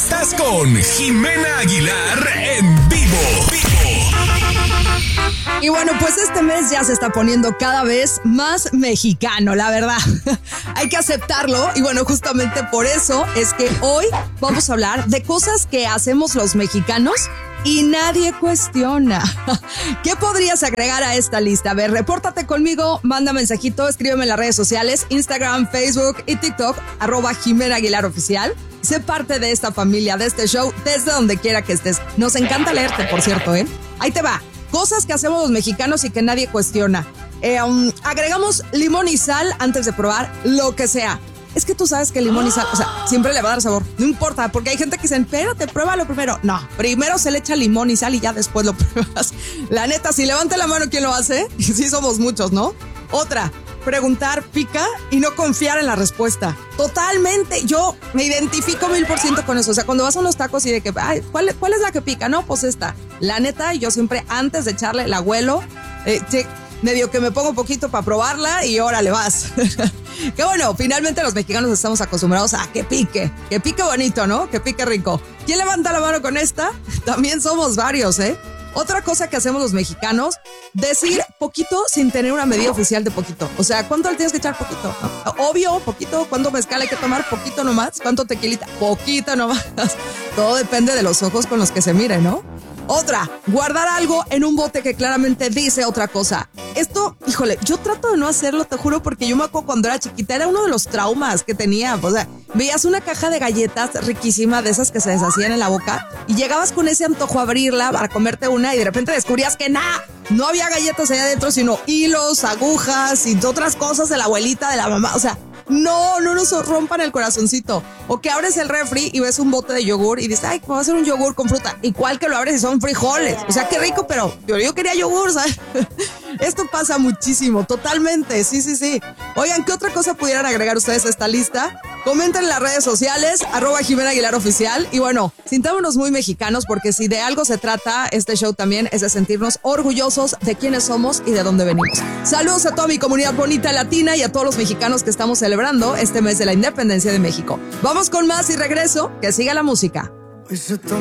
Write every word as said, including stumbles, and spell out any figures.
Estás con Jimena Aguilar en vivo. Y bueno, pues este mes ya se está poniendo cada vez más mexicano, la verdad. Hay que aceptarlo. Y bueno, justamente por eso es que hoy vamos a hablar de cosas que hacemos los mexicanos y nadie cuestiona. ¿Qué podrías agregar a esta lista? A ver, repórtate conmigo, manda mensajito, escríbeme en las redes sociales, Instagram, Facebook y TikTok, arroba Jimena Aguilar Oficial. Sé parte de esta familia, de este show, desde donde quiera que estés. Nos encanta leerte, por cierto, ¿eh? Ahí te va. Cosas que hacemos los mexicanos y que nadie cuestiona. Eh, um, agregamos limón y sal antes de probar lo que sea. Es que tú sabes que el limón y sal, o sea, siempre le va a dar sabor. No importa, porque hay gente que dice, espérate, pruébalo primero. No, primero se le echa limón y sal y ya después lo pruebas. La neta, si levanta la mano, ¿quién lo hace? Sí somos muchos, ¿no? Otra, preguntar pica y no confiar en la respuesta. Totalmente, yo me identifico mil por ciento con eso. O sea, cuando vas a unos tacos y de que, ay, ¿cuál, ¿cuál es la que pica? No, pues esta. La neta, yo siempre antes de echarle la huelo, eh, che, medio que me pongo un poquito para probarla y órale, vas. Que bueno, finalmente los mexicanos estamos acostumbrados a que pique, que pique bonito, ¿no? Que pique rico. ¿Quién levanta la mano con esta? También somos varios, ¿eh? Otra cosa que hacemos los mexicanos, decir poquito sin tener una medida oficial de poquito. O sea, ¿cuánto le tienes que echar? Poquito. Obvio, poquito. ¿Cuánto mezcal hay que tomar? Poquito nomás. ¿Cuánto tequilita? Poquito nomás. Todo depende de los ojos con los que se mire, ¿no? Otra, guardar algo en un bote que claramente dice otra cosa. Esto, híjole, yo trato de no hacerlo, te juro, porque yo me acuerdo cuando era chiquita, era uno de los traumas que tenía. O sea, veías una caja de galletas riquísima de esas que se deshacían en la boca y llegabas con ese antojo a abrirla para comerte una y de repente descubrías que nada, no había galletas allá adentro, sino hilos, agujas y otras cosas de la abuelita, de la mamá. O sea, no, no nos rompan el corazoncito. O que abres el refri y ves un bote de yogur y dices, ay, ¿cómo va a ser un yogur con fruta? Igual que lo abres y son frijoles. O sea, qué rico, pero yo, yo quería yogur, ¿sabes? Esto pasa muchísimo, totalmente, sí, sí, sí. Oigan, ¿qué otra cosa pudieran agregar ustedes a esta lista? Comenten en las redes sociales, arroba Jimena Aguilar Oficial. Y bueno, sintámonos muy mexicanos, porque si de algo se trata este show también es de sentirnos orgullosos de quiénes somos y de dónde venimos. Saludos a toda mi comunidad bonita latina y a todos los mexicanos que estamos celebrando este mes de la independencia de México. Vamos con más y regreso, que siga la música.